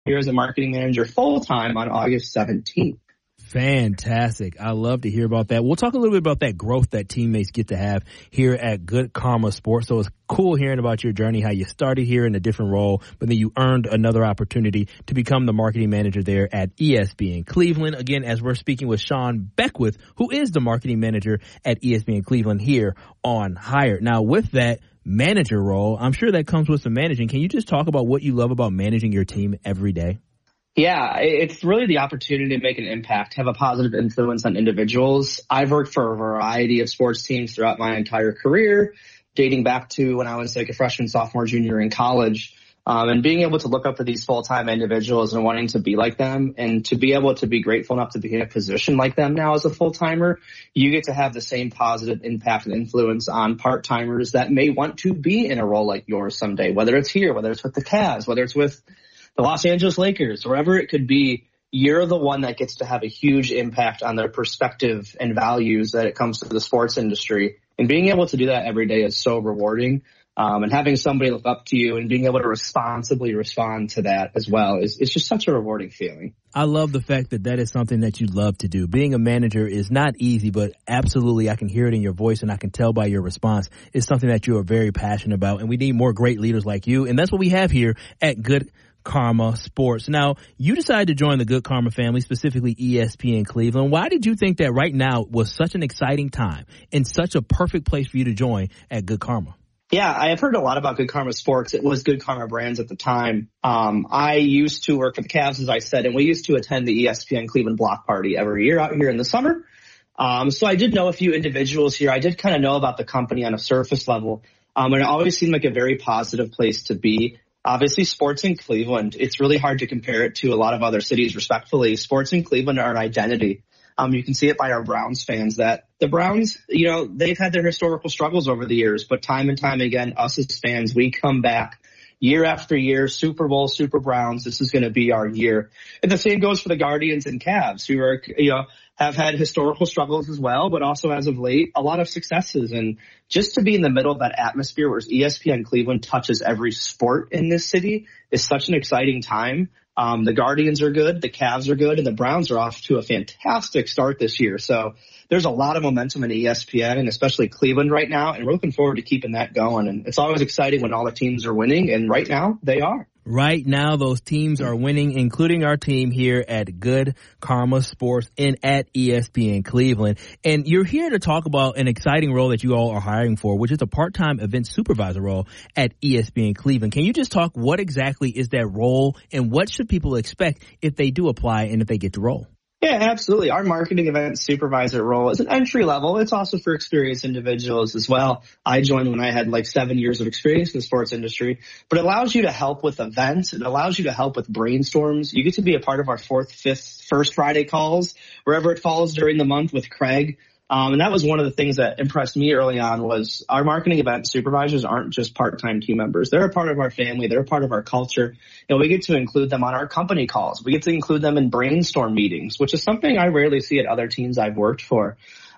here as a marketing manager full-time on August 17th. Fantastic. I love to hear about that. We'll talk a little bit about that growth that teammates get to have here at Good Karma Sports. So it's cool hearing about your journey, how you started here in a different role, but then you earned another opportunity to become the marketing manager there at ESPN Cleveland. Again, as we're speaking with Sean Beckwith, who is the marketing manager at ESPN Cleveland here on Hired. Now, with that manager role, I'm sure that comes with some managing. Can you just talk about what you love about managing your team every day? Yeah, it's really the opportunity to make an impact, have a positive influence on individuals. I've worked for a variety of sports teams throughout my entire career, dating back to when I was like a freshman, sophomore, junior in college. And being able to look up to these full-time individuals and wanting to be like them and to be able to be grateful enough to be in a position like them now as a full-timer, you get to have the same positive impact and influence on part-timers that may want to be in a role like yours someday, whether it's here, whether it's with the Cavs, whether it's with the Los Angeles Lakers, wherever it could be. You're the one that gets to have a huge impact on their perspective and values that it comes to the sports industry. And being able to do that every day is so rewarding. And having somebody look up to you and being able to responsibly respond to that as well is just such a rewarding feeling. I love the fact that that is something that you love to do. Being a manager is not easy, but absolutely I can hear it in your voice and I can tell by your response. It's something that you are very passionate about, and we need more great leaders like you. And that's what we have here at Good Karma Sports. Now, you decided to join the Good Karma family, specifically ESPN Cleveland. Why did you think that right now was such an exciting time and such a perfect place for you to join at Good Karma? Yeah, I have heard a lot about Good Karma Sports. It was Good Karma Brands at the time. I used to work for the Cavs, as I said, and we used to attend the ESPN Cleveland block party every year out here in the summer. So I did know a few individuals here. I did kind of know about the company on a surface level. And it always seemed like a very positive place to be. Obviously, sports in Cleveland, it's really hard to compare it to a lot of other cities, respectfully. Sports in Cleveland are an identity. You can see it by our Browns fans that the Browns, they've had their historical struggles over the years, but time and time again, us as fans, we come back year after year, Super Bowl, Super Browns. This is going to be our year. And the same goes for the Guardians and Cavs, who are, have had historical struggles as well, but also as of late, a lot of successes. And just to be in the middle of that atmosphere where ESPN Cleveland touches every sport in this city is such an exciting time. The Guardians are good, the Cavs are good, and the Browns are off to a fantastic start this year. So there's a lot of momentum in ESPN and especially Cleveland right now, and we're looking forward to keeping that going. And it's always exciting when all the teams are winning, and right now they are. Right now, those teams are winning, including our team here at Good Karma Sports and at ESPN Cleveland. And you're here to talk about an exciting role that you all are hiring for, which is a part-time event supervisor role at ESPN Cleveland. Can you just talk what exactly is that role and what should people expect if they do apply and if they get the role? Yeah, absolutely. Our marketing event supervisor role is an entry level. It's also for experienced individuals as well. I joined when I had like 7 years of experience in the sports industry, but it allows you to help with events. It allows you to help with brainstorms. You get to be a part of our 4th, 5th, first Friday calls, wherever it falls during the month with Craig. And that was one of the things that impressed me early on was our marketing event supervisors aren't just part-time team members. They're a part of our family. They're a part of our culture. We get to include them on our company calls. We get to include them in brainstorm meetings, which is something I rarely see at other teams I've worked for.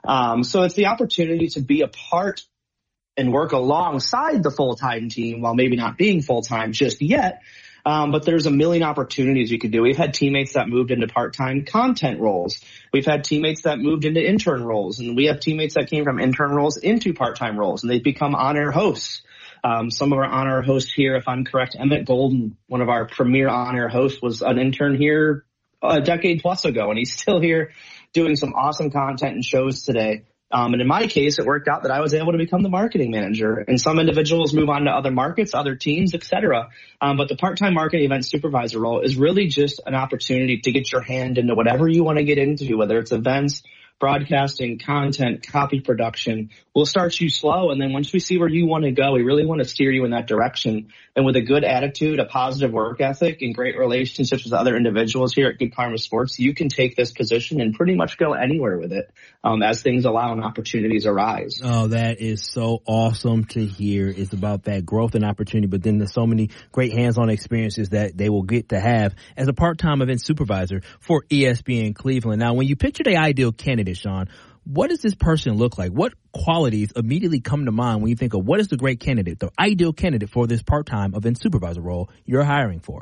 So it's the opportunity to be a part and work alongside the full-time team while maybe not being full-time just yet. But there's a million opportunities you could do. We've had teammates that moved into part-time content roles. We've had teammates that moved into intern roles, and we have teammates that came from intern roles into part-time roles, and they've become on-air hosts. Some of our on-air hosts here, if I'm correct, Emmett Golden, one of our premier on-air hosts, was an intern here a decade plus ago, and he's still here doing some awesome content and shows today. And in my case, it worked out that I was able to become the marketing manager. And some individuals move on to other markets, other teams, et cetera. But the part-time marketing event supervisor role is really just an opportunity to get your hand into whatever you want to get into, whether it's events, broadcasting, content, copy production. We'll start you slow, and then once we see where you want to go, we really want to steer you in that direction. And with a good attitude, a positive work ethic, and great relationships with other individuals here at Good Karma Sports, you can take this position and pretty much go anywhere with it as things allow and opportunities arise. Oh, that is so awesome to hear. It's about that growth and opportunity, but then there's so many great hands-on experiences that they will get to have as a part-time event supervisor for ESPN Cleveland. Now, when you picture the ideal candidate, Sean, what does this person look like? What qualities immediately come to mind when you think of what is the great candidate, the ideal candidate for this part-time event supervisor role you're hiring for?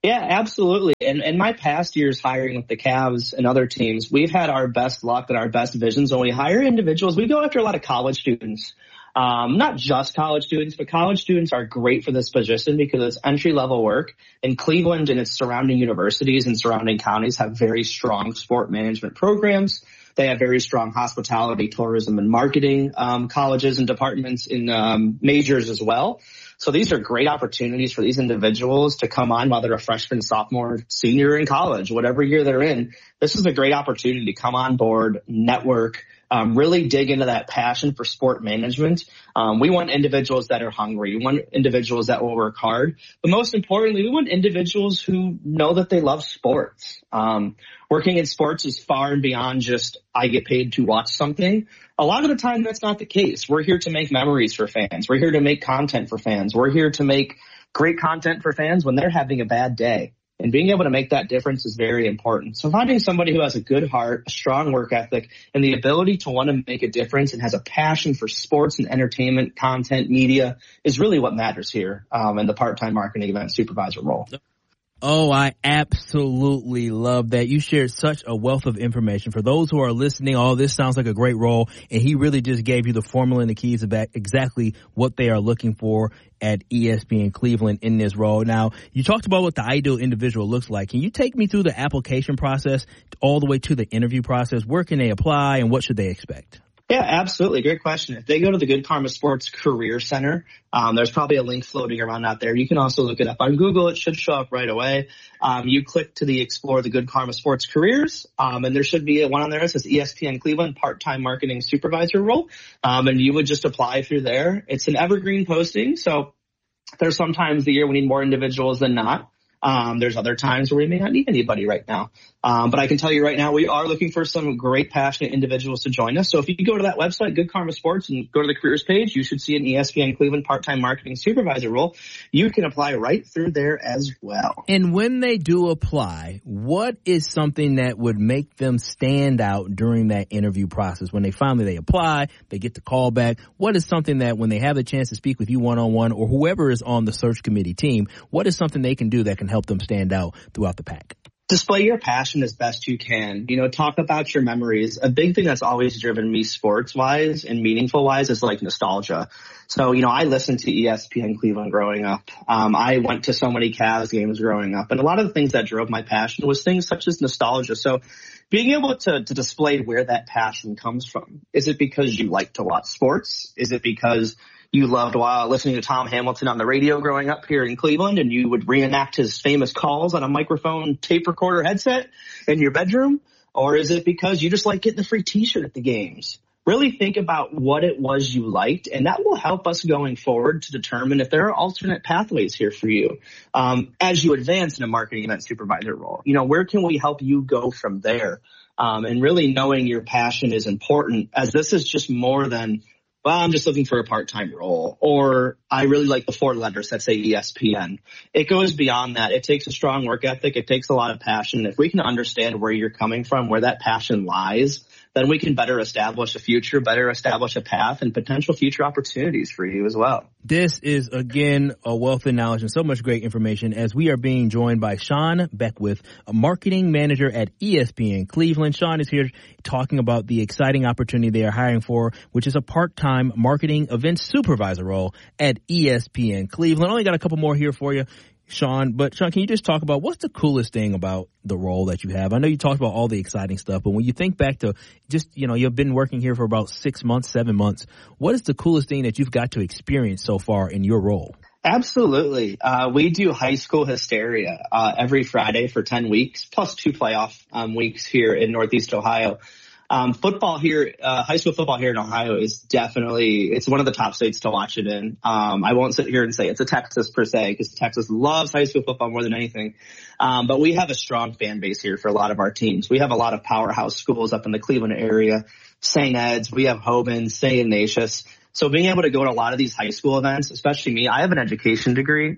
Yeah, absolutely. And in my past years hiring with the Cavs and other teams, we've had our best luck and our best visions when we hire individuals. We go after a lot of college students. Not just college students, but college students are great for this position because it's entry level work. And Cleveland and its surrounding universities and surrounding counties have very strong sport management programs. They have very strong hospitality, tourism, and marketing colleges and departments in majors as well. So these are great opportunities for these individuals to come on while they're a freshman, sophomore, senior in college, whatever year they're in. This is a great opportunity to come on board, network, really dig into that passion for sport management. We want individuals that are hungry. We want individuals that will work hard. But most importantly, we want individuals who know that they love sports. Working in sports is far and beyond just I get paid to watch something. A lot of the time, that's not the case. We're here to make memories for fans. We're here to make content for fans. We're here to make great content for fans when they're having a bad day. And being able to make that difference is very important. So finding somebody who has a good heart, a strong work ethic, and the ability to want to make a difference and has a passion for sports and entertainment, content, media is really what matters here in the part-time marketing event supervisor role. Oh, I absolutely love that. You shared such a wealth of information. For those who are listening, this sounds like a great role, and he really just gave you the formula and the keys about exactly what they are looking for at ESPN Cleveland in this role. Now, you talked about what the ideal individual looks like. Can you take me through the application process all the way to the interview process? Where can they apply, and what should they expect? Yeah, absolutely. Great question. If they go to the Good Karma Sports Career Center, there's probably a link floating around out there. You can also look it up on Google. It should show up right away. You click to the Explore the Good Karma Sports Careers, and there should be one on there that says ESPN Cleveland Part-Time Marketing Supervisor role, and you would just apply through there. It's an evergreen posting, so there's sometimes the year we need more individuals than not. There's other times where we may not need anybody right now. But I can tell you right now, we are looking for some great, passionate individuals to join us. So if you go to that website, Good Karma Sports, and go to the careers page, you should see an ESPN Cleveland part-time marketing supervisor role. You can apply right through there as well. And when they do apply, what is something that would make them stand out during that interview process? When they apply, they get the call back. What is something that when they have a chance to speak with you one-on-one or whoever is on the search committee team, what is something they can do that can help them stand out throughout the pack? Display your passion as best you can. Talk about your memories. A big thing that's always driven me sports-wise and meaningful-wise is like nostalgia. So, I listened to ESPN Cleveland growing up. I went to so many Cavs games growing up. And a lot of the things that drove my passion was things such as nostalgia. So being able to display where that passion comes from. Is it because you like to watch sports? Is it because you loved while listening to Tom Hamilton on the radio growing up here in Cleveland and you would reenact his famous calls on a microphone tape recorder headset in your bedroom? Or is it because you just like getting the free t-shirt at the games? Really think about what it was you liked, and that will help us going forward to determine if there are alternate pathways here for you as you advance in a marketing event supervisor role. Where can we help you go from there? And really knowing your passion is important, as this is just more than, well, I'm just looking for a part-time role, or I really like the 4 letters that say ESPN. It goes beyond that. It takes a strong work ethic. It takes a lot of passion. If we can understand where you're coming from, where that passion lies, then we can better establish a future, better establish a path, and potential future opportunities for you as well. This is, again, a wealth of knowledge and so much great information as we are being joined by Sean Beckwith, a marketing manager at ESPN Cleveland. Sean is here talking about the exciting opportunity they are hiring for, which is a part-time marketing event supervisor role at ESPN Cleveland. Only got a couple more here for you, Sean. But Sean, can you just talk about what's the coolest thing about the role that you have? I know you talked about all the exciting stuff, but when you think back to just, you've been working here for about 6 months, 7 months. What is the coolest thing that you've got to experience so far in your role? Absolutely. We do high school hysteria every Friday for 10 weeks, plus 2 playoff weeks here in Northeast Ohio. Football here, high school football here in Ohio is definitely, it's one of the top states to watch it in. I won't sit here and say it's a Texas per se, because Texas loves high school football more than anything. But we have a strong fan base here for a lot of our teams. We have a lot of powerhouse schools up in the Cleveland area, St. Ed's, we have Hoban, St. Ignatius. So being able to go to a lot of these high school events, especially me, I have an education degree.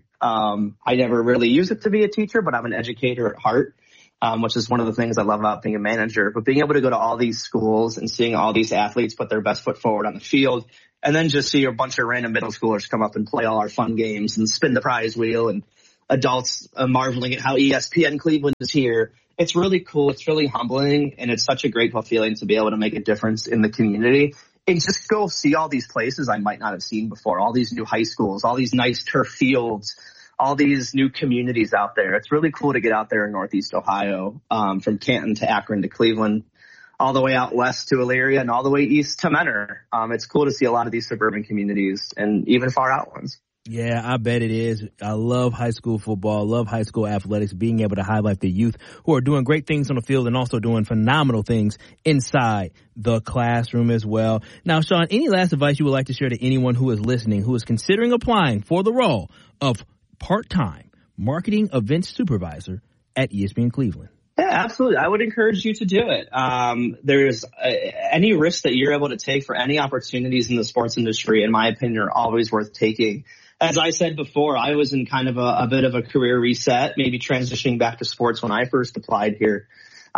I never really use it to be a teacher, but I'm an educator at heart. Which is one of the things I love about being a manager. But being able to go to all these schools and seeing all these athletes put their best foot forward on the field, and then just see a bunch of random middle schoolers come up and play all our fun games and spin the prize wheel and adults marveling at how ESPN Cleveland is here. It's really cool. It's really humbling, and it's such a grateful feeling to be able to make a difference in the community and just go see all these places I might not have seen before, all these new high schools, all these nice turf fields, all these new communities out there. It's really cool to get out there in Northeast Ohio, from Canton to Akron to Cleveland, all the way out west to Elyria and all the way east to Mentor. It's cool to see a lot of these suburban communities and even far out ones. Yeah, I bet it is. I love high school football, love high school athletics, being able to highlight the youth who are doing great things on the field and also doing phenomenal things inside the classroom as well. Now, Sean, any last advice you would like to share to anyone who is listening, who is considering applying for the role of part-time marketing events supervisor at ESPN Cleveland? Yeah, absolutely. I would encourage you to do it. There's any risk that you're able to take for any opportunities in the sports industry, in my opinion, are always worth taking. As I said before, I was in kind of a bit of a career reset, maybe transitioning back to sports when I first applied here.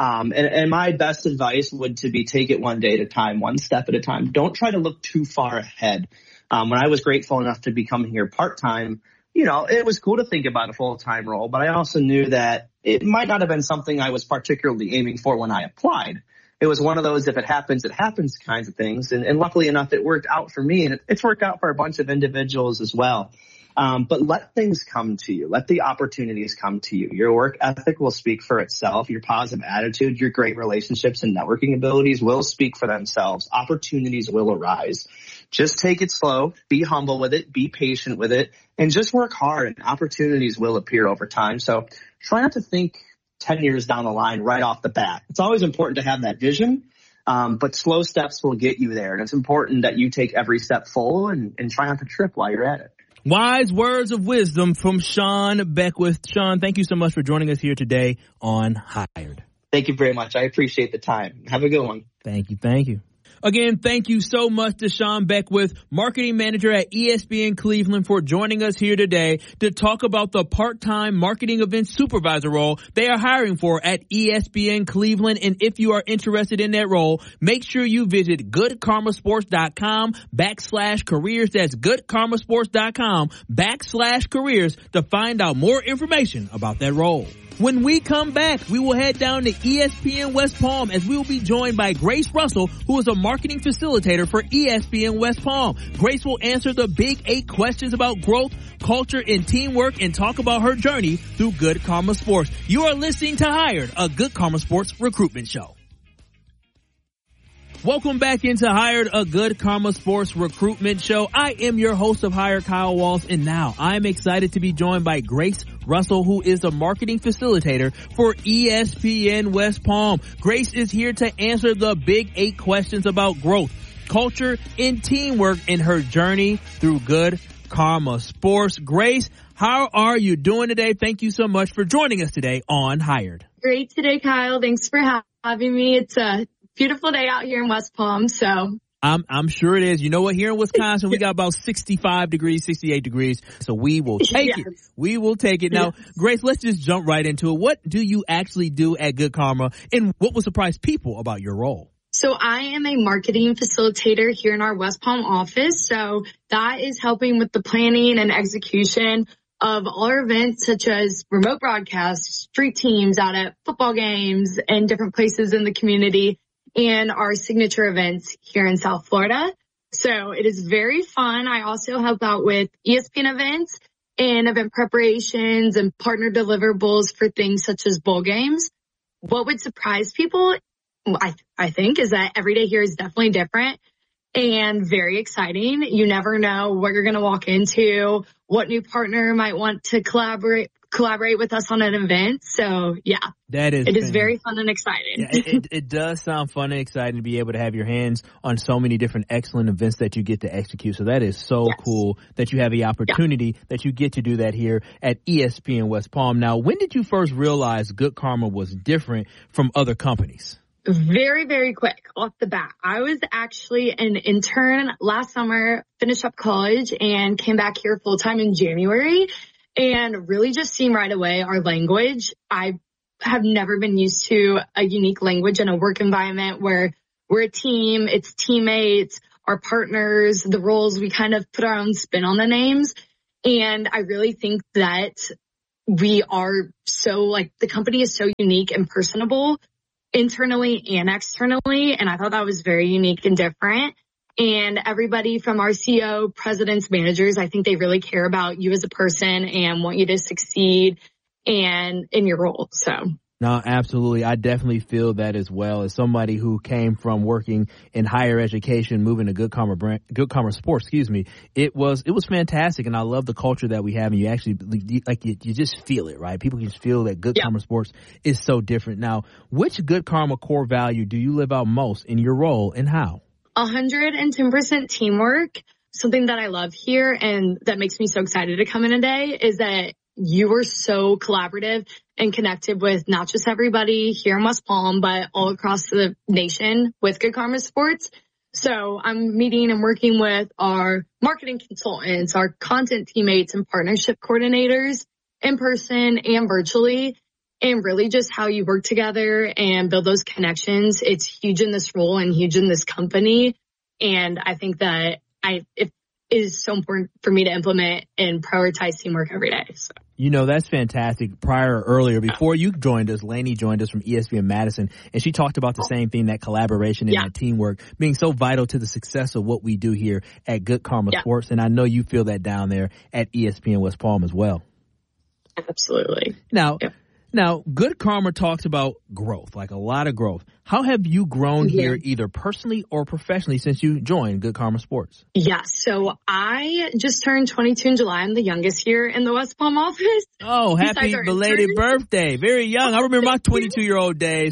And my best advice would to be take it one day at a time, one step at a time. Don't try to look too far ahead. When I was grateful enough to become here part-time, it was cool to think about a full-time role, but I also knew that it might not have been something I was particularly aiming for when I applied. It was one of those, if it happens kinds of things. And luckily enough, it worked out for me, and it's worked out for a bunch of individuals as well. But let things come to you. Let the opportunities come to you. Your work ethic will speak for itself. Your positive attitude, your great relationships and networking abilities will speak for themselves. Opportunities will arise. Just take it slow, be humble with it, be patient with it, and just work hard, and opportunities will appear over time. So try not to think 10 years down the line right off the bat. It's always important to have that vision, but slow steps will get you there. And it's important that you take every step full and try not to trip while you're at it. Wise words of wisdom from Sean Beckwith. Sean, thank you so much for joining us here today on Hired. Thank you very much. I appreciate the time. Have a good one. Thank you. Again, thank you so much to Sean Beckwith, marketing manager at ESPN Cleveland, for joining us here today to talk about the part-time marketing event supervisor role they are hiring for at ESPN Cleveland. And if you are interested in that role, make sure you visit goodkarmasports.com/careers. That's goodkarmasports.com/careers to find out more information about that role. When we come back, we will head down to ESPN West Palm as we will be joined by Grace Russell, who is a marketing facilitator for ESPN West Palm. Grace will answer the big 8 questions about growth, culture, and teamwork, and talk about her journey through Good Karma Sports. You are listening to Hired, a Good Karma Sports recruitment show. Welcome back into Hired, a Good Karma Sports recruitment show. I am your host of Hired, Kyle Walls, and now I'm excited to be joined by Grace Russell, who is a marketing facilitator for ESPN West Palm. Grace is here to answer the big 8 questions about growth, culture, and teamwork in her journey through Good Karma Sports. Grace, how are you doing today? Thank you so much for joining us today on Hired. Great today, Kyle. Thanks for having me. It's a beautiful day out here in West Palm, so. I'm sure it is. You know what? Here in Wisconsin, we got about 65 degrees, 68 degrees. So we will take it. We will take it. Now, Grace, let's just jump right into it. What do you actually do at Good Karma, and what will surprise people about your role? So I am a marketing facilitator here in our West Palm office. So that is helping with the planning and execution of all our events, such as remote broadcasts, street teams out at football games and different places in the community, and our signature events here in South Florida. So it is very fun. I also help out with ESPN events and event preparations and partner deliverables for things such as bowl games. What would surprise people, I think, is that every day here is definitely different and very exciting. You never know what you're going to walk into, what new partner might want to collaborate with us on an event. So yeah, it is very fun and exciting. Yeah, it does sound fun and exciting to be able to have your hands on so many different excellent events that you get to execute. So that is so cool that you have the opportunity that you get to do that here at ESPN West Palm. Now, when did you first realize Good Karma was different from other companies? Very, very quick off the bat. I was actually an intern last summer, finished up college, and came back here full time in January. And really just seeing right away our language. I have never been used to a unique language in a work environment where we're a team, it's teammates, our partners, the roles, we kind of put our own spin on the names. And I really think that we are so like the company is so unique and personable internally and externally. And I thought that was very unique and different. And everybody from our CEO, presidents, managers, I think they really care about you as a person and want you to succeed and in your role. So. No, absolutely. I definitely feel that as well. As somebody who came from working in higher education, moving to Good Karma Sports, it was fantastic. And I love the culture that we have. And you actually, you just feel it, right? People can just feel that Good Karma Sports is so different. Now, which Good Karma core value do you live out most in your role and how? 110% teamwork. Something that I love here and that makes me so excited to come in today is that you are so collaborative and connected with not just everybody here in West Palm, but all across the nation with Good Karma Sports. So I'm meeting and working with our marketing consultants, our content teammates and partnership coordinators in person and virtually, and really just how you work together and build those connections. It's huge in this role and huge in this company. And I think that it is so important for me to implement and prioritize teamwork every day. So. That's fantastic. Earlier, before you joined us, Lainey joined us from ESPN Madison, and she talked about the same thing, that collaboration and that teamwork being so vital to the success of what we do here at Good Karma Sports. And I know you feel that down there at ESPN West Palm as well. Absolutely. Now, Good Karma talks about growth, like a lot of growth. How have you grown here either personally or professionally since you joined Good Karma Sports? So I just turned 22 in July. I'm the youngest here in the West Palm office. Oh, happy belated birthday. Very young. I remember my 22-year-old days.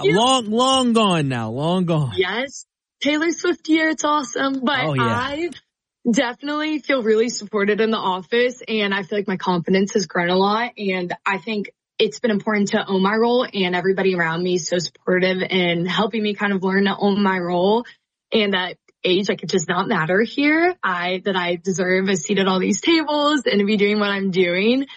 Long gone now. Long gone. Yes. Taylor Swift year. It's awesome. But I definitely feel really supported in the office, and I feel like my confidence has grown a lot. And I think it's been important to own my role, and everybody around me is so supportive and helping me kind of learn to own my role. And that age, like, it does not matter here. That I deserve a seat at all these tables and to be doing what I'm doing.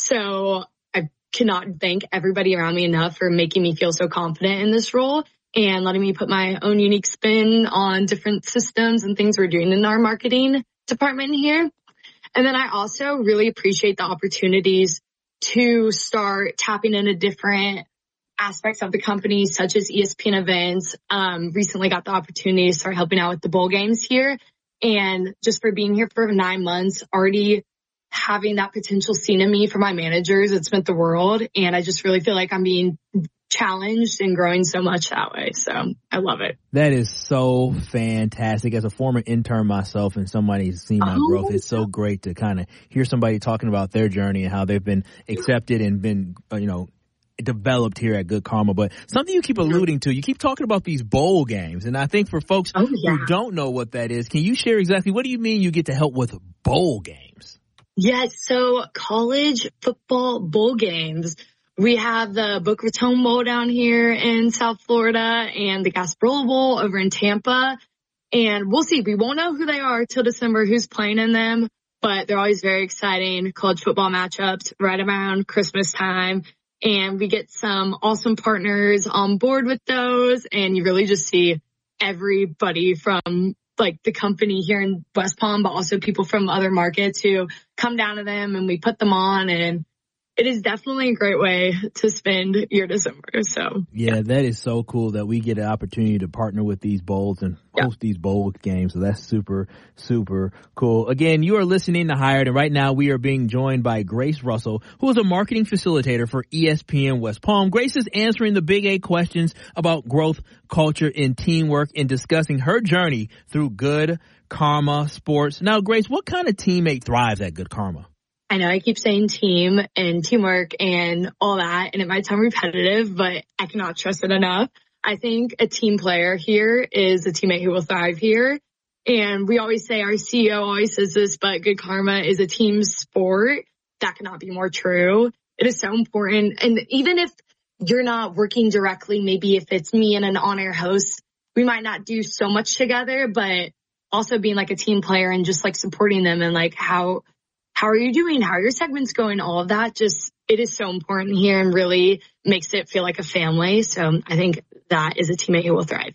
So I cannot thank everybody around me enough for making me feel so confident in this role and letting me put my own unique spin on different systems and things we're doing in our marketing department here. And then I also really appreciate the opportunities to start tapping into different aspects of the company, such as ESPN events. Recently got the opportunity to start helping out with the bowl games here. And just for being here for 9 months, already having that potential seen in me for my managers, it's meant the world. And I just really feel like I'm being challenged and growing so much that way. So I love it. That is so fantastic. As a former intern myself and somebody who's seen my growth, it's so great to kind of hear somebody talking about their journey and how they've been accepted and been, developed here at Good Karma. But something you keep alluding to, you keep talking about these bowl games. And I think for folks who don't know what that is, can you share exactly what do you mean you get to help with bowl games? Yes. So college football bowl games. We have the Boca Raton Bowl down here in South Florida and the Gasparilla Bowl over in Tampa. And we'll see. We won't know who they are till December, who's playing in them, but they're always very exciting college football matchups right around Christmas time. And we get some awesome partners on board with those. And you really just see everybody from like the company here in West Palm, but also people from other markets who come down to them and we put them on, and it is definitely a great way to spend your December. So yeah, that is so cool that we get an opportunity to partner with these bowls and host these bowl games. So that's super, super cool. Again, you are listening to Hired, and right now we are being joined by Grace Russell, who is a marketing facilitator for ESPN West Palm. Grace is answering the Big A questions about growth, culture, and teamwork and discussing her journey through Good Karma Sports. Now, Grace, what kind of teammate thrives at Good Karma? I know I keep saying team and teamwork and all that, and it might sound repetitive, but I cannot stress it enough. I think a team player here is a teammate who will thrive here. And we always say, our CEO always says this, but Good Karma is a team sport. That cannot be more true. It is so important. And even if you're not working directly, maybe if it's me and an on-air host, we might not do so much together, but also being like a team player and just like supporting them and like how are you doing? How are your segments going? All of that, just, it is so important here and really makes it feel like a family. So I think that is a teammate who will thrive here.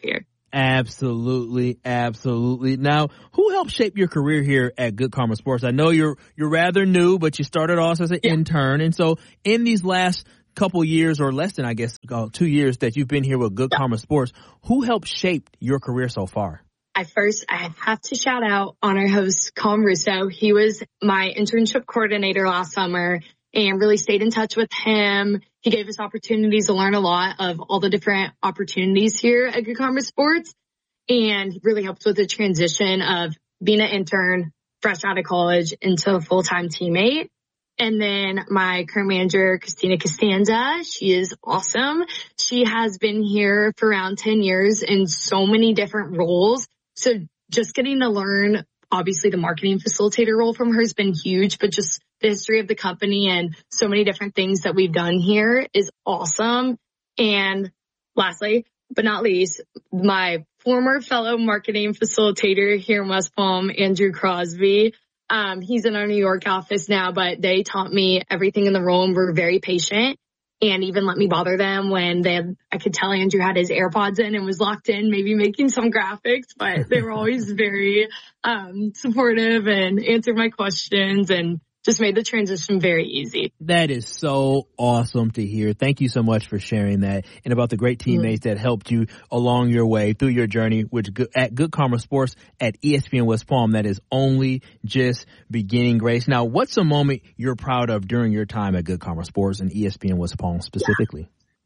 Absolutely. Now, who helped shape your career here at Good Karma Sports? I know you're rather new, but you started off as an intern. And so in these last couple years, or less than, 2 years that you've been here with Good Karma Sports, who helped shape your career so far? I have to shout out honor host Colin Russo. He was my internship coordinator last summer and really stayed in touch with him. He gave us opportunities to learn a lot of all the different opportunities here at Good Karma Sports, and really helped with the transition of being an intern fresh out of college into a full-time teammate. And then my current manager, Christina Costanza, she is awesome. She has been here for around 10 years in so many different roles. So just getting to learn, obviously the marketing facilitator role from her has been huge, but just the history of the company and so many different things that we've done here is awesome. And lastly, but not least, my former fellow marketing facilitator here in West Palm, Andrew Crosby. He's in our New York office now, but they taught me everything in the role and were very patient and even let me bother them when I could tell Andrew had his AirPods in and was locked in, maybe making some graphics, but they were always very supportive and answered my questions and just made the transition very easy. That is so awesome to hear. Thank you so much for sharing that and about the great teammates that helped you along your way through your journey at Good Karma Sports at ESPN West Palm. That is only just beginning, Grace. Now, what's a moment you're proud of during your time at Good Karma Sports and ESPN West Palm specifically?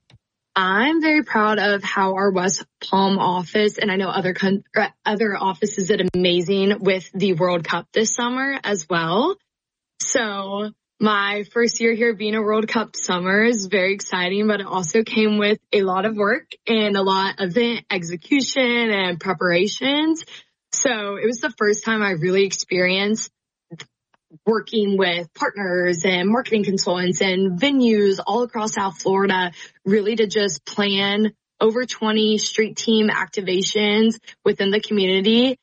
I'm very proud of how our West Palm office, and I know other offices did amazing with the World Cup this summer as well. So my first year here being a World Cup summer is very exciting, but it also came with a lot of work and a lot of event execution and preparations. So it was the first time I really experienced working with partners and marketing consultants and venues all across South Florida, really to just plan over 20 street team activations within the community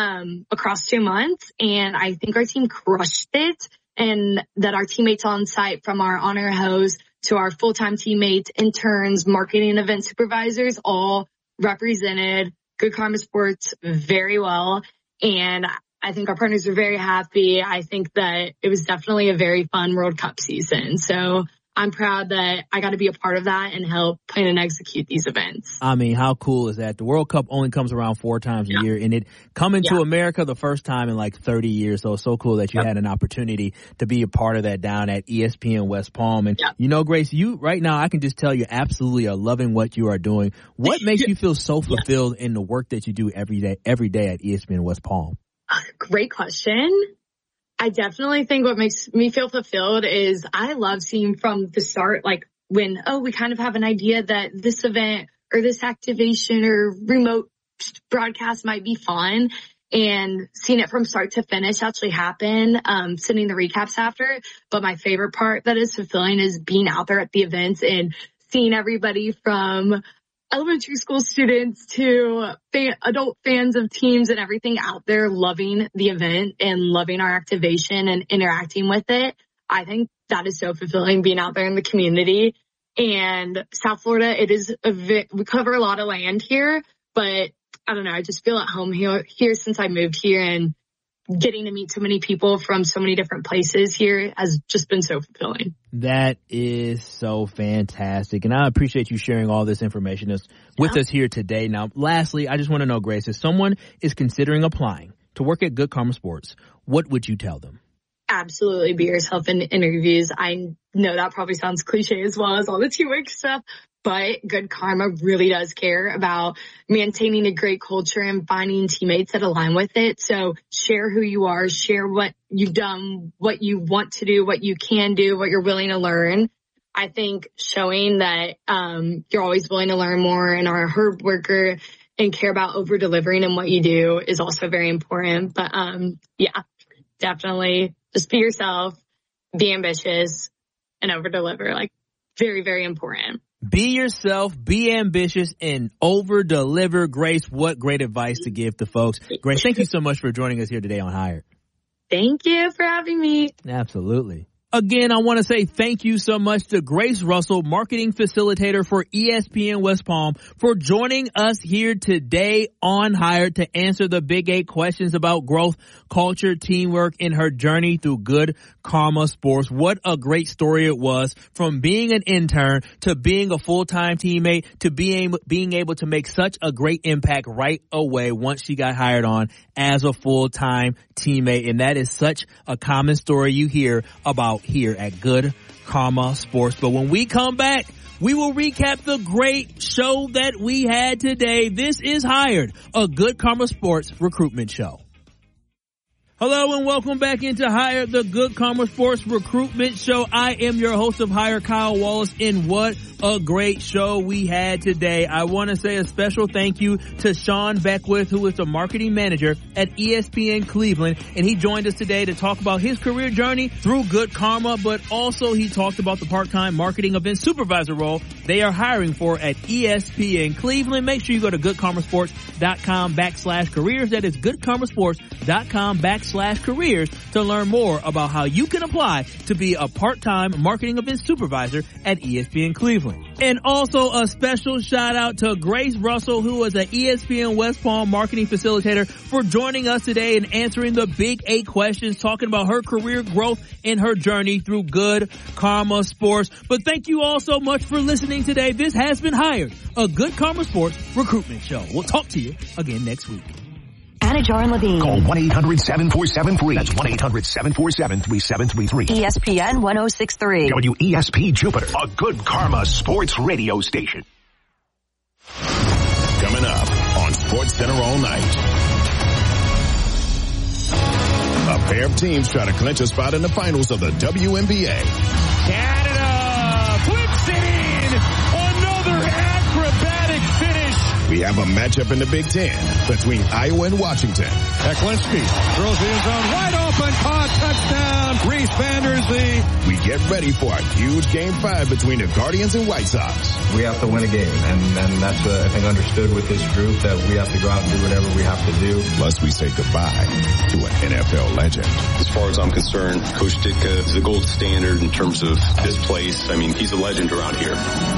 across 2 months. And I think our team crushed it, and that our teammates on site, from our honor host to our full-time teammates, interns, marketing event supervisors, all represented Good Karma Sports very well. And I think our partners were very happy. I think that it was definitely a very fun World Cup season. So I'm proud that I got to be a part of that and help plan and execute these events. I mean, how cool is that? The World Cup only comes around 4 times a year, and it coming to America the first time in like 30 years. So it's so cool that you had an opportunity to be a part of that down at ESPN West Palm. And you know, Grace, you right now, I can just tell you absolutely are loving what you are doing. What makes you feel so fulfilled in the work that you do every day at ESPN West Palm? Great question. I definitely think what makes me feel fulfilled is I love seeing from the start, like when, we kind of have an idea that this event or this activation or remote broadcast might be fun, and seeing it from start to finish actually happen, sending the recaps after. But my favorite part that is fulfilling is being out there at the events and seeing everybody from elementary school students to adult fans of teams and everything out there loving the event and loving our activation and interacting with it. I think that is so fulfilling, being out there in the community. And South Florida, we cover a lot of land here, but I don't know, I just feel at home here since I moved here, and getting to meet so many people from so many different places here has just been so fulfilling. That is so fantastic. And I appreciate you sharing all this information with us here today. Now, lastly, I just want to know, Grace, if someone is considering applying to work at Good Karma Sports, what would you tell them? Absolutely be yourself in interviews. I know that probably sounds cliche as well as all the teamwork stuff, but Good Karma really does care about maintaining a great culture and finding teammates that align with it. So share who you are, share what you've done, what you want to do, what you can do, what you're willing to learn. I think showing that you're always willing to learn more and are a hard worker and care about over delivering in what you do is also very important. But definitely just be yourself, be ambitious, and over deliver. Like, very, very important. Be yourself, be ambitious, and over-deliver. Grace, what great advice to give to folks. Grace, thank you so much for joining us here today on Hired. Thank you for having me. Absolutely. Again, I want to say thank you so much to Grace Russell, marketing facilitator for ESPN West Palm, for joining us here today on Hired to answer the Big 8 questions about growth, culture, teamwork in her journey through Good Karma Sports. What a great story it was, from being an intern to being a full-time teammate to being able to make such a great impact right away once she got hired on as a full-time teammate. And that is such a common story you hear about here at Good Karma Sports. But when we come back, we will recap the great show that we had today. This is Hired, a Good Karma Sports recruitment show. Hello and welcome back into Hire, the Good Karma Sports recruitment show. I am your host of Hire, Kyle Wallace, and what a great show we had today. I want to say a special thank you to Sean Beckwith, who is the marketing manager at ESPN Cleveland, and he joined us today to talk about his career journey through Good Karma, but also he talked about the part-time marketing event supervisor role they are hiring for at ESPN Cleveland. Make sure you go to goodkarmasports.com/careers. That is goodkarmasports.com/careers to learn more about how you can apply to be a part-time marketing event supervisor at ESPN Cleveland. And also a special shout out to Grace Russell, who is an ESPN West Palm marketing facilitator, for joining us today and answering the Big 8 questions, talking about her career growth and her journey through Good Karma Sports. But thank you all so much for listening today. This has been Hired, a Good Karma Sports recruitment show. We'll talk to you again next week. Anajar and Levine. Call 1-800-747-FREE. That's 1-800-747-3733. ESPN 1063. WESP Jupiter, a Good Karma Sports radio station. Coming up on Sports Center all night. A pair of teams try to clinch a spot in the finals of the WNBA. Canada flips it in. Another acrobatic finish. We have a matchup in the Big Ten between Iowa and Washington. Eklinski throws the end zone, wide open, caught, touchdown, Reese Vanderslee. We get ready for a huge Game 5 between the Guardians and White Sox. We have to win a game, and that's, I think, understood with this group, that we have to go out and do whatever we have to do. Plus, we say goodbye to an NFL legend. As far as I'm concerned, Coach Ditka is the gold standard in terms of this place. I mean, he's a legend around here.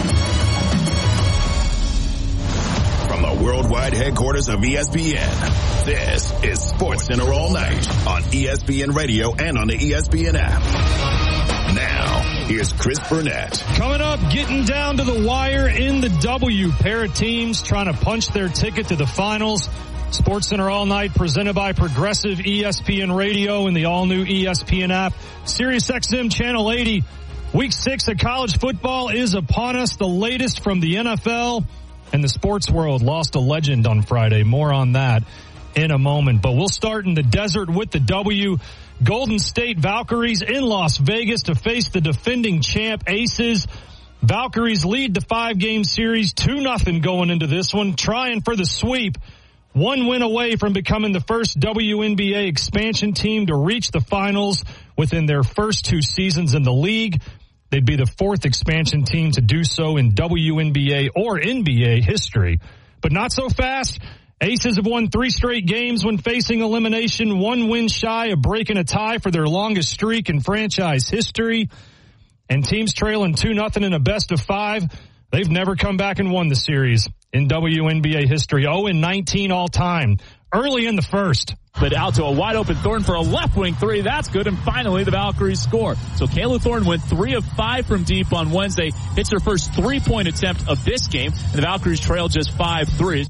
From the worldwide headquarters of ESPN, this is Sports Center all night on ESPN Radio and on the ESPN app. Now, here's Chris Burnett. Coming up, getting down to the wire in the W. Pair of teams trying to punch their ticket to the finals. Sports Center all night, presented by Progressive ESPN Radio and the all-new ESPN app. Sirius XM Channel 80. Week 6 of college football is upon us. The latest from the NFL. And the sports world lost a legend on Friday. More on that in a moment. But we'll start in the desert with the W. Golden State Valkyries in Las Vegas to face the defending champ Aces. Valkyries lead the 5-game series 2-0 going into this one, trying for the sweep. One win away from becoming the first WNBA expansion team to reach the finals within their first 2 seasons in the league. They'd be the 4th expansion team to do so in WNBA or NBA history. But not so fast. Aces have won 3 straight games when facing elimination, 1 win shy of breaking a tie for their longest streak in franchise history. And teams trailing 2-0 in a best of 5, they've never come back and won the series in WNBA history. 0-19 all time, early in the first. But out to a wide open Thornton for a left wing 3. That's good. And finally the Valkyries score. So Kayla Thornton went 3 of 5 from deep on Wednesday. Hits her first 3-point attempt of this game. And the Valkyries trail just 5-3.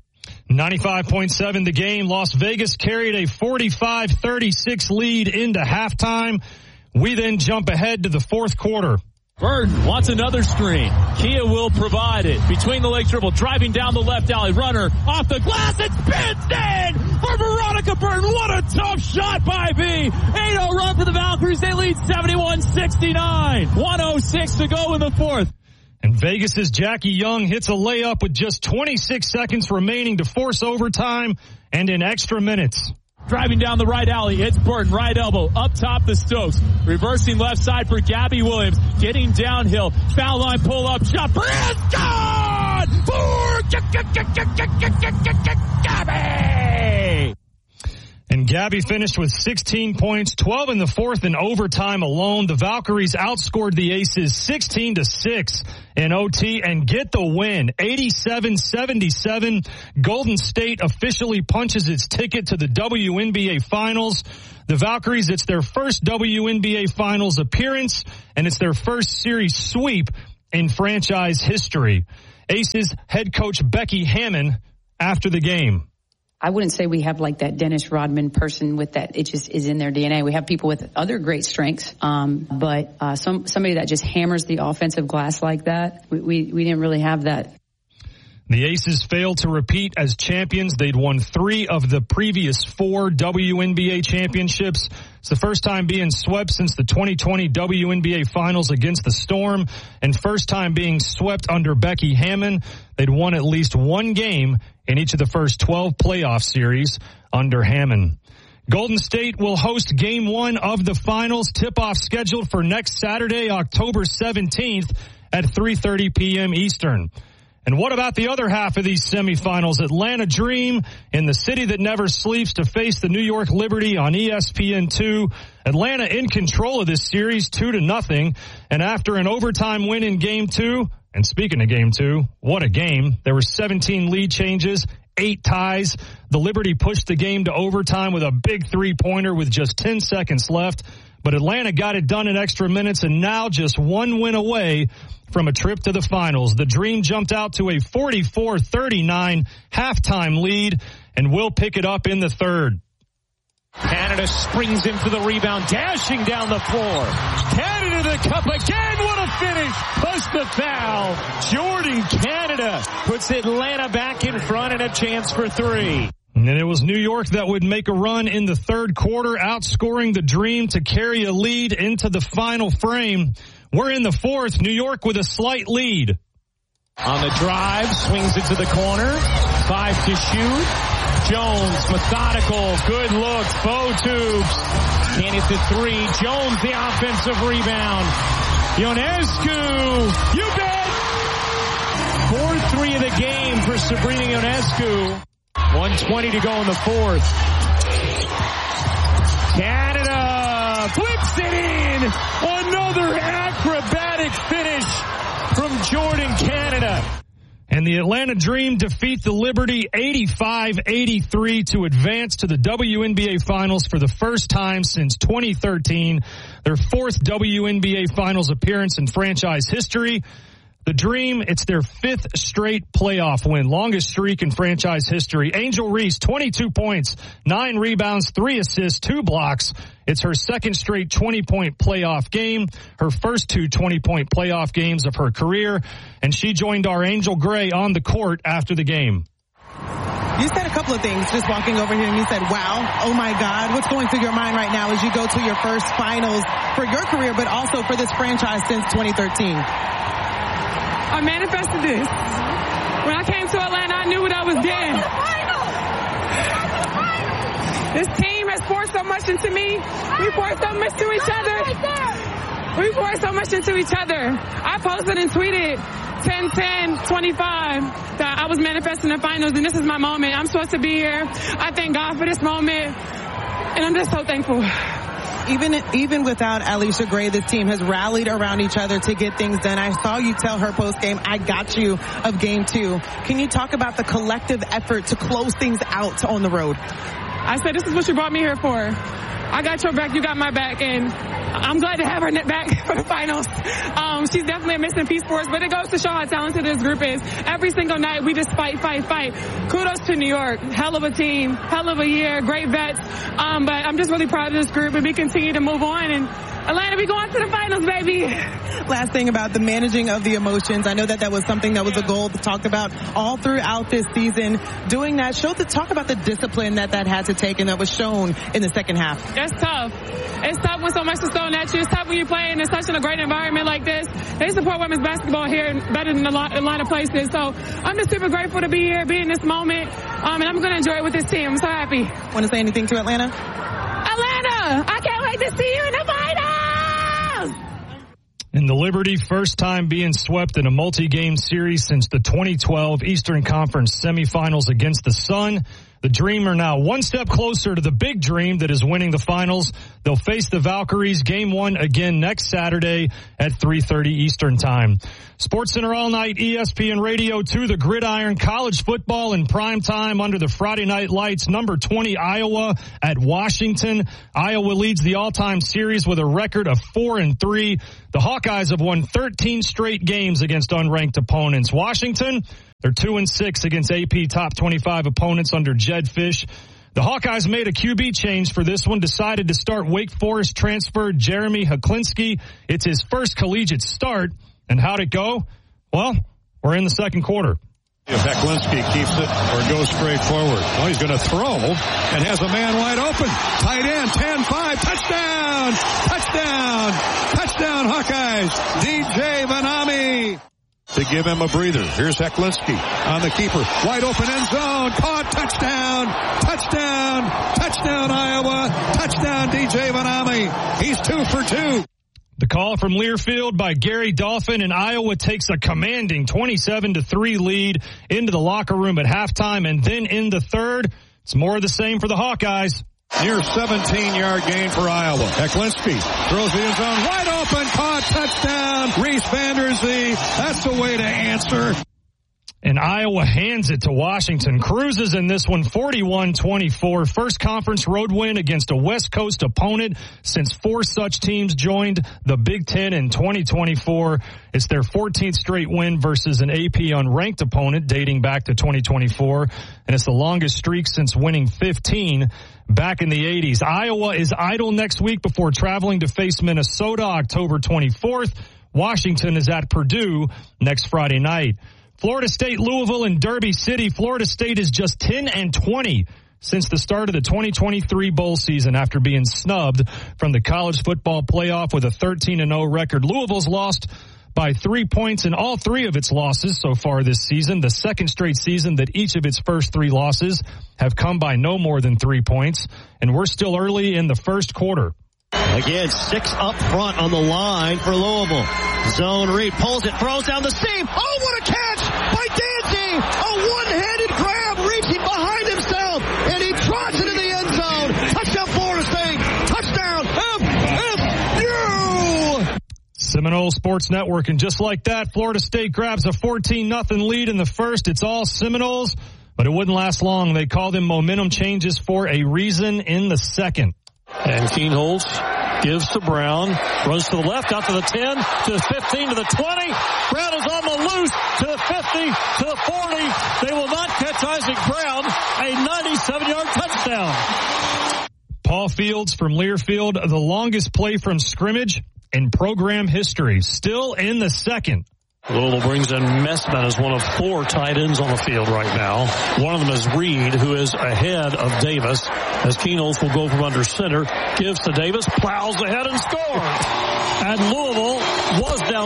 95.7 the game. Las Vegas carried a 45-36 lead into halftime. We then jump ahead to the 4th quarter. Burton wants another screen. Kia will provide it. Between the legs dribble, driving down the left alley. Runner off the glass. It spins in for Veronica Burton. What a tough shot by B. 8-0 run for the Valkyries. They lead 71-69. 1:06 to go in the 4th. And Vegas's Jackie Young hits a layup with just 26 seconds remaining to force overtime and in extra minutes. Driving down the right alley, it's Burton, right elbow, up top the Stokes. Reversing left side for Gabby Williams. Getting downhill, foul line pull up, shot, is gone! For Gabby! And Gabby finished with 16 points, 12 in the fourth in overtime alone. The Valkyries outscored the Aces 16-6 in OT and get the win, 87-77. Golden State officially punches its ticket to the WNBA Finals. The Valkyries, it's their first WNBA Finals appearance, and it's their first series sweep in franchise history. Aces head coach Becky Hammon after the game. I wouldn't say we have like that Dennis Rodman person with that. It just is in their DNA. We have people with other great strengths. But somebody that just hammers the offensive glass like that, we didn't really have that. The Aces failed to repeat as champions. They'd won 3 of the previous 4 WNBA championships. It's the first time being swept since the 2020 WNBA Finals against the Storm, and first time being swept under Becky Hammon. They'd won at least 1 game in each of the first 12 playoff series under Hammon. Golden State will host Game 1 of the Finals. Tip-off scheduled for next Saturday, October 17th at 3:30 p.m. Eastern. And what about the other half of these semifinals? Atlanta Dream in the city that never sleeps to face the New York Liberty on ESPN2. Atlanta in control of this series 2-0. And after an overtime win in Game 2, and speaking of Game 2, what a game. There were 17 lead changes, 8 ties. The Liberty pushed the game to overtime with a big 3-pointer with just 10 seconds left. But Atlanta got it done in extra minutes and now just 1 win away from a trip to the finals. The Dream jumped out to a 44-39 halftime lead and will pick it up in the third. Canada springs in for the rebound, dashing down the floor. Canada to the cup again. What a finish. Plus the foul. Jordan Canada puts Atlanta back in front and a chance for 3. And it was New York that would make a run in the third quarter, outscoring the Dream to carry a lead into the final frame. We're in the fourth. New York with a slight lead. On the drive, swings it to the corner. 5 to shoot. Jones, methodical, good look, faux tubes. Can't hit the 3. Jones, the offensive rebound. Ionescu, you bet! 4-3 of the game for Sabrina Ionescu. 1:20 to go in the fourth. Canada flips it in. Another acrobatic finish from Jordan Canada. And the Atlanta Dream defeat the Liberty 85-83 to advance to the WNBA Finals for the first time since 2013, their 4th WNBA Finals appearance in franchise history. The Dream, it's their 5th straight playoff win, longest streak in franchise history. Angel Reese, 22 points, 9 rebounds, 3 assists, 2 blocks. It's her 2nd straight 20-point playoff game, her first 2 20-point playoff games of her career, and she joined our Angel Gray on the court after the game. You said a couple of things just walking over here, and you said, wow, oh my God. What's going through your mind right now as you go to your first finals for your career, but also for this franchise since 2013? I manifested this. When I came to Atlanta, I knew what I was getting. This team has poured so much into me. We poured so much to each other. We poured so much into each other. I posted and tweeted 10-10-25 that I was manifesting the finals, and this is my moment. I'm supposed to be here. I thank God for this moment, and I'm just so thankful. Even without Allisha Gray, this team has rallied around each other to get things done. I saw you tell her post-game, I got you, of Game 2. Can you talk about the collective effort to close things out on the road? I said, this is what you brought me here for. I got your back, you got my back, and I'm glad to have her back for the finals. She's definitely a missing piece for us, but it goes to show how talented this group is. Every single night, we just fight. Kudos to New York. Hell of a team, hell of a year, great vets. But I'm just really proud of this group, and we continue to move on. And Atlanta, we going to the finals, baby. Last thing about the managing of the emotions. I know that was something that was a goal talked about all throughout this season. Doing that, talk about the discipline that had to take and that was shown in the second half. It's tough. It's tough when so much is thrown at you. It's tough when you're playing in such a great environment like this. They support women's basketball here better than a lot of places. So I'm just super grateful to be here, be in this moment, and I'm going to enjoy it with this team. I'm so happy. Want to say anything to Atlanta? Atlanta, I can't wait to see you in the finals! And the Liberty, first time being swept in a multi-game series since the 2012 Eastern Conference semifinals against the Sun. The Dream are now one step closer to the big dream that is winning the finals. They'll face the Valkyries game 1 again next Saturday at 3:30 Eastern Time. SportsCenter All Night, ESPN Radio 2, the Gridiron, college football in prime time under the Friday night lights. Number 20 Iowa at Washington. Iowa leads the all-time series with a record of 4-3. The Hawkeyes have won 13 straight games against unranked opponents. Washington, they're 2-6 against AP top 25 opponents under Jed Fish. The Hawkeyes made a QB change for this one, decided to start Wake Forest transfer Jeremy Heklinski. It's his first collegiate start. And how'd it go? Well, we're in the second quarter. If Heklinski keeps it or goes straight forward. Well, he's going to throw and has a man wide open. Tight end, 10-5, touchdown! Touchdown! Touchdown, Hawkeyes! DJ Vanami! To give him a breather. Here's Heklinski on the keeper. Wide open end zone. Caught. Touchdown. Touchdown. Touchdown, Iowa. Touchdown, DJ Vanami. He's 2 for 2. The call from Learfield by Gary Dolphin, and Iowa takes a commanding 27-3 lead into the locker room at halftime, and then in the third, it's more of the same for the Hawkeyes. Near 17-yard gain for Iowa. Heklinski throws the end zone. Wide open. Caught. Touchdown. Reese Vanderzee. That's the way to answer. And Iowa hands it to Washington. Cruises in this one 41-24. First conference road win against a West Coast opponent since 4 such teams joined the Big Ten in 2024. It's their 14th straight win versus an AP unranked opponent dating back to 2024. And it's the longest streak since winning 15 back in the 80s. Iowa is idle next week before traveling to face Minnesota October 24th. Washington is at Purdue next Friday night. Florida State, Louisville, and Derby City. Florida State is just 10-20 since the start of the 2023 bowl season after being snubbed from the college football playoff with a 13-0 record. Louisville's lost by 3 points in all 3 of its losses so far this season, the second straight season that each of its first 3 losses have come by no more than 3 points. And we're still early in the first quarter. Again, 6 up front on the line for Louisville. Zone read, pulls it, throws down the seam. Oh, what a catch by Dancy! A one-handed grab, reaching behind himself, and he trots it in the end zone. Touchdown, Florida State! Touchdown, FSU! Seminole Sports Network, and just like that, Florida State grabs a 14-0 lead in the first. It's all Seminoles, but it wouldn't last long. They call them momentum changes for a reason in the second. And Kienholz gives to Brown, runs to the left, out to the 10, to the 15, to the 20. Brown is on the loose, to the 50, to the 40. They will not catch Isaac Brown, a 97-yard touchdown. Paul Fields from Learfield, the longest play from scrimmage in program history, still in the second. Louisville brings in Messman as one of 4 tight ends on the field right now. One of them is Reed, who is ahead of Davis, as Kienholz will go from under center, gives to Davis, plows ahead and scores. And Louisville was down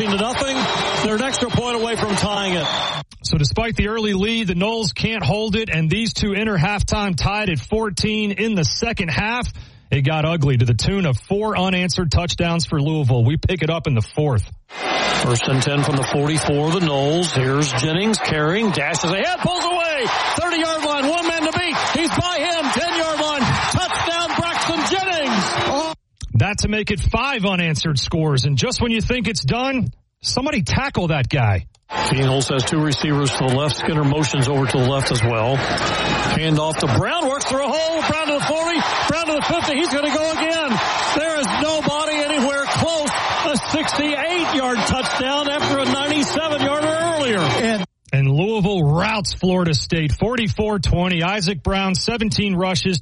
14-0. They're an extra point away from tying it. So despite the early lead, the Noles can't hold it, and these two enter halftime tied at 14 in the second half. It got ugly to the tune of 4 unanswered touchdowns for Louisville. We pick it up in the fourth. First and 10 from the 44, the Noles. Here's Jennings carrying, dashes ahead, pulls away. 30-yard line, 1 man to beat. He's by him, 10-yard line. Touchdown, Braxton Jennings. That to make it 5 unanswered scores. And just when you think it's done, somebody tackle that guy. Kienholz has 2 receivers to the left. Skinner motions over to the left as well. Hand off to Brown, works through a hole. Brown to the 40, Brown to the 50. He's going to go again. There is nobody anywhere close. A 68-yard touchdown after a 97-yarder earlier. And Louisville routs Florida State 44-20. Isaac Brown, 17 rushes,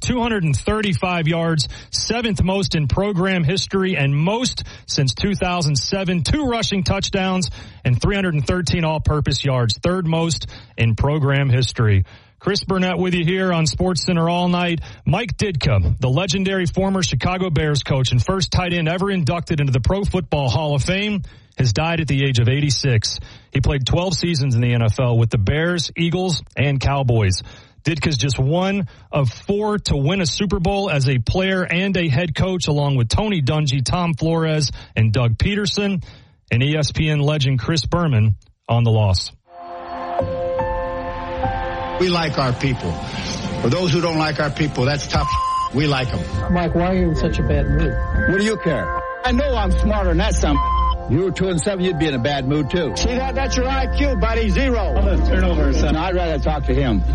235 yards, 7th most in program history and most since 2007. 2 rushing touchdowns and 313 all-purpose yards, 3rd most in program history. Chris Burnett with you here on SportsCenter All Night. Mike Ditka, the legendary former Chicago Bears coach and first tight end ever inducted into the Pro Football Hall of Fame, has died at the age of 86. He played 12 seasons in the NFL with the Bears, Eagles, and Cowboys. Ditka's just one of 4 to win a Super Bowl as a player and a head coach, along with Tony Dungy, Tom Flores, and Doug Peterson. And ESPN legend Chris Berman on the loss. We like our people. For those who don't like our people, that's tough. We like them. Mike, why are you in such a bad mood? What do you care? I know I'm smarter than that some. You were 2-7, you'd be in a bad mood too. See that? That's your IQ, buddy. 0. I'm going to turn over, son. No, I'd rather talk to him.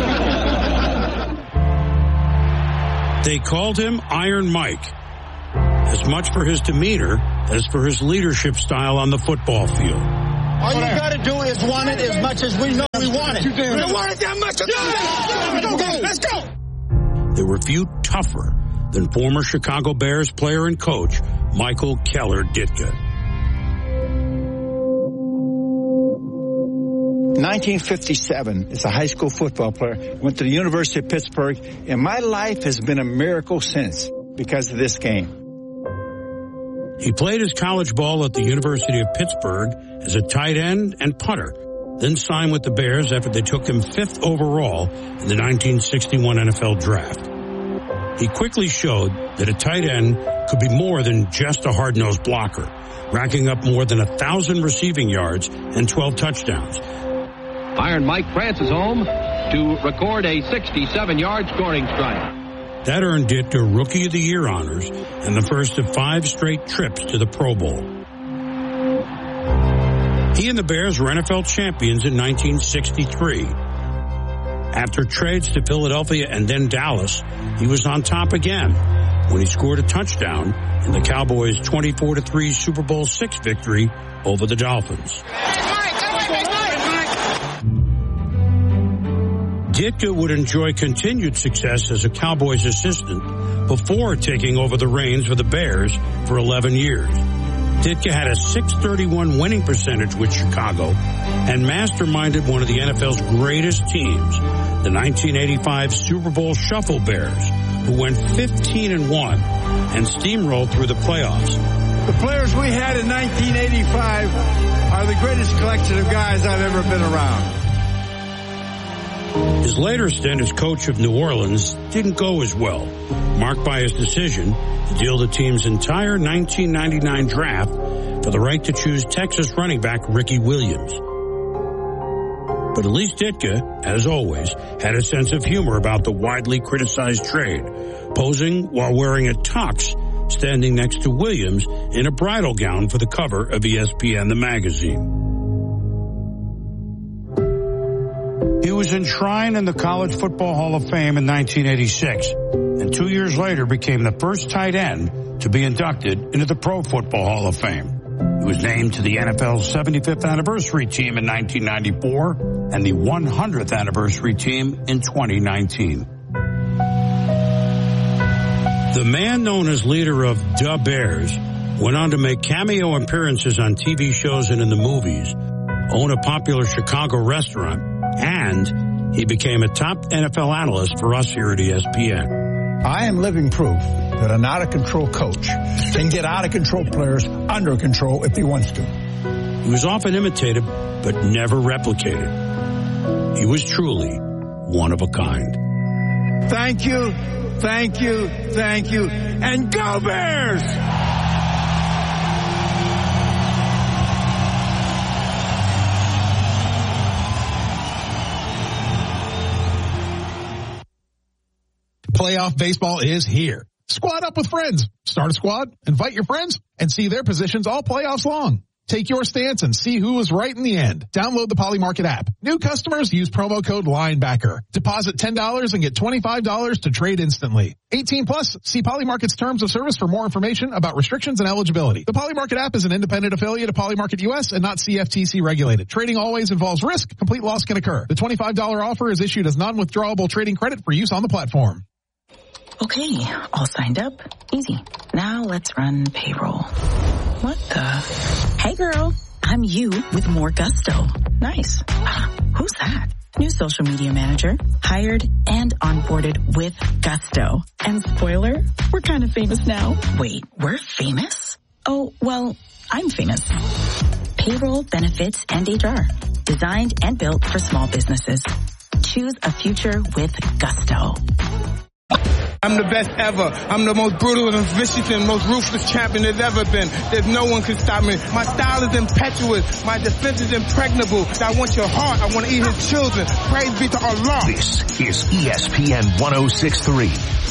They called him Iron Mike, as much for his demeanor as for his leadership style on the football field. All you got to do is want it as much as we know we want it. We don't want it that much. Let's go. There were few tougher than former Chicago Bears player and coach Michael Keller Ditka. 1957, as a high school football player, went to the University of Pittsburgh, and my life has been a miracle since because of this game. He played his college ball at the University of Pittsburgh as a tight end and punter, then signed with the Bears after they took him 5th overall in the 1961 NFL Draft. He quickly showed that a tight end could be more than just a hard-nosed blocker, racking up more than 1,000 receiving yards and 12 touchdowns. Iron Mike prances home to record a 67-yard scoring strike. That earned Ditka Rookie of the Year honors and the first of 5 straight trips to the Pro Bowl. He and the Bears were NFL champions in 1963. After trades to Philadelphia and then Dallas, he was on top again when he scored a touchdown in the Cowboys' 24-3 Super Bowl VI victory over the Dolphins. Ditka would enjoy continued success as a Cowboys assistant before taking over the reins for the Bears for 11 years. Ditka had a .631 winning percentage with Chicago and masterminded one of the NFL's greatest teams, the 1985 Super Bowl Shuffle Bears, who went 15-1 and steamrolled through the playoffs. The players we had in 1985 are the greatest collection of guys I've ever been around. His later stint as coach of New Orleans didn't go as well, marked by his decision to deal the team's entire 1999 draft for the right to choose Texas running back Ricky Williams. But at least Ditka, as always, had a sense of humor about the widely criticized trade, posing while wearing a tux, standing next to Williams in a bridal gown for the cover of ESPN, the magazine. He was enshrined in the College Football Hall of Fame in 1986, and 2 years later became the first tight end to be inducted into the Pro Football Hall of Fame. He was named to the NFL's 75th anniversary team in 1994 and the 100th anniversary team in 2019. The man known as leader of the Bears went on to make cameo appearances on TV shows and in the movies, own a popular Chicago restaurant, and he became a top NFL analyst for us here at ESPN. I am living proof that an out-of-control coach can get out-of-control players under control if he wants to. He was often imitated, but never replicated. He was truly one of a kind. Thank you, thank you, thank you, and go Bears! Playoff baseball is here. Squad up with friends. Start a squad, invite your friends, and see their positions all playoffs long. Take your stance and see who was right in the end. Download the Polymarket app. New customers use promo code LINEBACKER. Deposit $10 and get $25 to trade instantly. 18 plus. See Polymarket's terms of service for more information about restrictions and eligibility. The Polymarket app is an independent affiliate of Polymarket US and not CFTC regulated. Trading always involves risk. Complete loss can occur. The $25 offer is issued as non-withdrawable trading credit for use on the platform. Okay, all signed up. Easy. Now let's run payroll. What the? Hey girl, I'm you with more gusto. Nice. Who's that? New social media manager, hired and onboarded with gusto. And spoiler, we're kind of famous now. Wait, we're famous? Oh, well, I'm famous. Payroll, benefits, and HR. Designed and built for small businesses. Choose a future with gusto. I'm the best ever. I'm the most brutal and vicious and most ruthless champion there's ever been. There's no one can stop me. My style is impetuous. My defense is impregnable. I want your heart. I want to eat his children. Praise be to Allah. This is ESPN 106.3.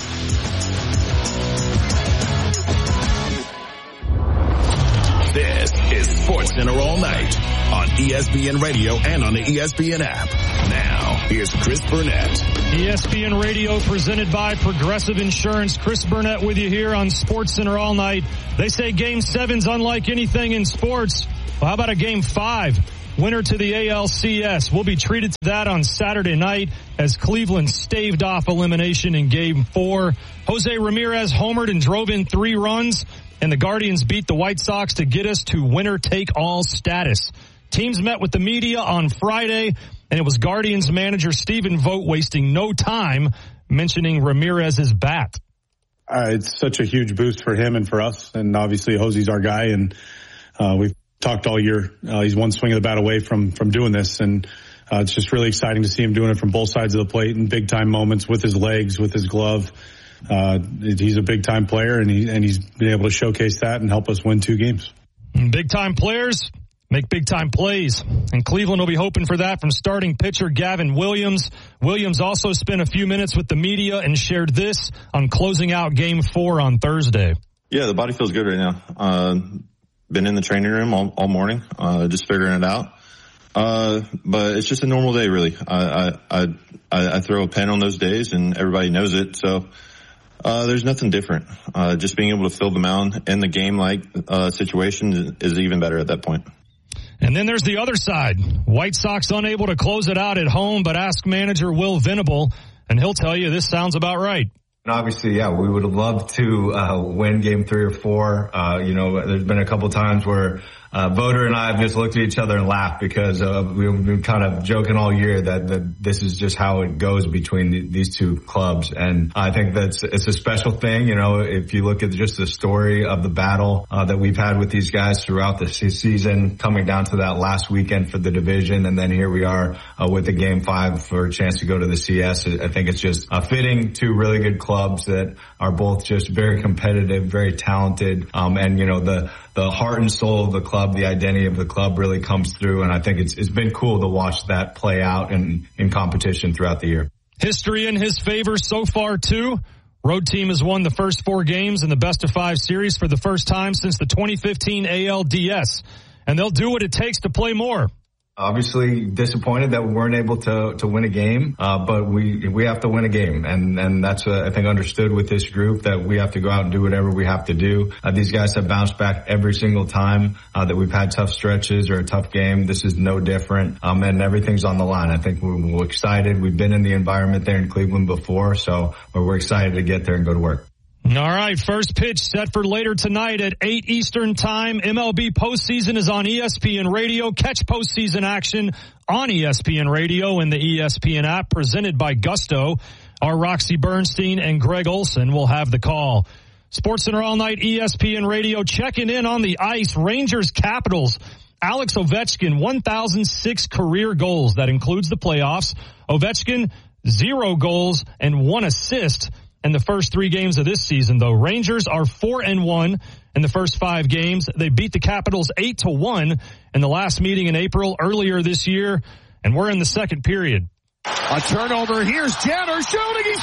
This is SportsCenter All Night on ESPN Radio and on the ESPN app. Now, here's Chris Burnett. ESPN Radio presented by Progressive Insurance. Chris Burnett with you here on SportsCenter All Night. They say Game 7's unlike anything in sports. Well, how about a Game 5? Winner to the ALCS. We'll be treated to that on Saturday night as Cleveland staved off elimination in Game 4. Jose Ramirez homered and drove in 3 runs, and the Guardians beat the White Sox to get us to winner-take-all status. Teams met with the media on Friday, and it was Guardians manager Stephen Vogt wasting no time mentioning Ramirez's bat. It's such a huge boost for him and for us, and obviously Jose's our guy, and we've talked all year. He's one swing of the bat away from doing this, and it's just really exciting to see him doing it from both sides of the plate in big-time moments with his legs, with his glove. He's a big-time player, and he's been able to showcase that and help us win 2 games. Big-time players make big-time plays, and Cleveland will be hoping for that from starting pitcher Gavin Williams. Williams also spent a few minutes with the media and shared this on closing out Game 4 on Thursday. Yeah, the body feels good right now. Been in the training room all morning, just figuring it out. But it's just a normal day, really. I throw a pen on those days, and everybody knows it. So there's nothing different. Just being able to fill the mound in the game-like situation is even better at that point. And then there's the other side. White Sox unable to close it out at home, but ask manager Will Venable, and he'll tell you this sounds about right. And obviously, yeah, we would have loved to win Game 3 or 4. There's been a couple times where Voter and I have just looked at each other and laughed because we've been kind of joking all year that this is just how it goes between these 2 clubs. And I think it's a special thing. If you look at just the story of the battle that we've had with these guys throughout the season, coming down to that last weekend for the division, and then here we are with the Game 5 for a chance to go to the CS. I think it's just fitting 2 really good clubs that are both just very competitive, very talented, and the heart and soul of the club, the identity of the club really comes through, and I think it's been cool to watch that play out in competition throughout the year. History in his favor so far, too. Road team has won the first 4 games in the best-of-5 series for the first time since the 2015 ALDS, and they'll do what it takes to play more. Obviously disappointed that we weren't able to win a game, but we have to win a game, and that's I think understood with this group that we have to go out and do whatever we have to do. These guys have bounced back every single time that we've had tough stretches or a tough game. This is no different, and everything's on the line. I think we're excited. We've been in the environment there in Cleveland before, so we're excited to get there and go to work. All right, first pitch set for later tonight at 8 Eastern time. MLB postseason is on ESPN Radio. Catch postseason action on ESPN Radio and the ESPN app presented by Gusto. Our Roxy Bernstein and Greg Olson will have the call. SportsCenter All Night, ESPN Radio, checking in on the ice. Rangers Capitals. Alex Ovechkin, 1,006 career goals. That includes the playoffs. Ovechkin, 0 goals and 1 assist in the first 3 games of this season, though. Rangers are 4-1 in the first 5 games. They beat the Capitals 8-1 in the last meeting in April earlier this year, and we're in the second period. A turnover. Here's Jenner shooting. He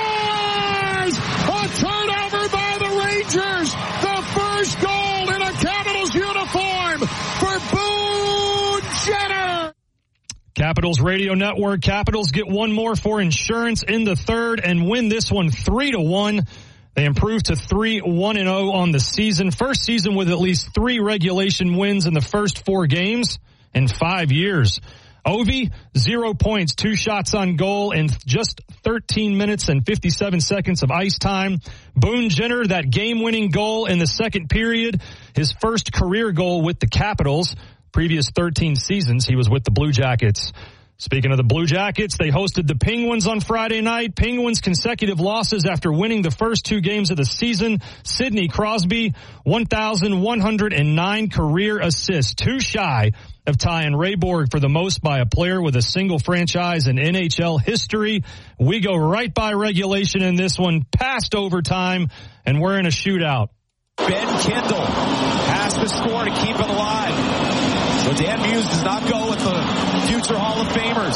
scores! A turnover by the Rangers. The first goal in a Capitals uniform for Boone Jenner. Capitals Radio Network. Capitals get 1 more for insurance in the third and win this one 3-1. They improved to 3-1-0 on the season. First season with at least 3 regulation wins in the first 4 games in 5 years. Ovi, 0 points, 2 shots on goal, and just 13 minutes and 57 seconds of ice time. Boone Jenner, that game-winning goal in the second period, his first career goal with the Capitals. Previous 13 seasons, he was with the Blue Jackets. Speaking of the Blue Jackets, they hosted the Penguins on Friday night. Penguins' consecutive losses after winning the first 2 games of the season. Sidney Crosby, 1,109 career assists, 2 shy of tying Ray Borg for the most by a player with a single franchise in NHL history. We go right by regulation in this one, past overtime, and we're in a shootout. Ben Kindle has to score to keep it alive. So Dan Muse does not go with the future Hall of Famers.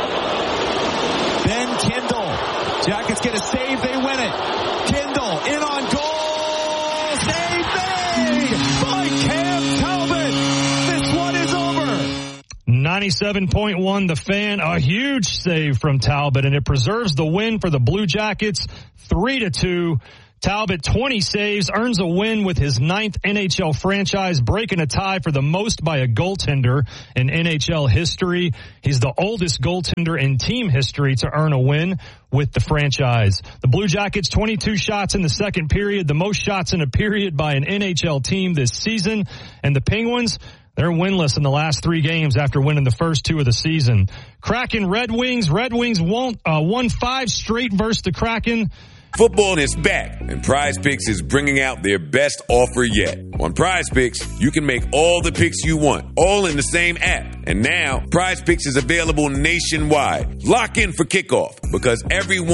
Ben Kindle. Jackets get a save, they win it. Kindle in on goal. Save made by Cam Talbot. This one is over. 97.1 The Fan, a huge save from Talbot, and it preserves the win for the Blue Jackets, 3-2. Talbot, 20 saves, earns a win with his 9th NHL franchise, breaking a tie for the most by a goaltender in NHL history. He's the oldest goaltender in team history to earn a win with the franchise. The Blue Jackets, 22 shots in the second period, the most shots in a period by an NHL team this season. And the Penguins, they're winless in the last 3 games after winning the first 2 of the season. Kraken Red Wings won 5 straight versus the Kraken. Football is back, and Prize Picks is bringing out their best offer yet. On Prize Picks, you can make all the picks you want, all in the same app. And now, Prize Picks is available nationwide. Lock in for kickoff, because everyone